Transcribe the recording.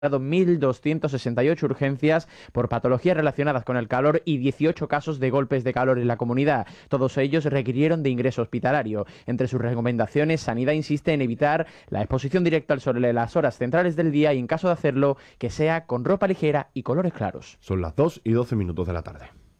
1.268 urgencias por patologías relacionadas con el calor y 18 casos de golpes de calor en la comunidad. Todos ellos requirieron de ingreso hospitalario. Entre sus recomendaciones, Sanidad insiste en evitar la exposición directa al sol en las horas centrales del día y, en caso de hacerlo, que sea con ropa ligera y colores claros. Son las 2:12 de la tarde.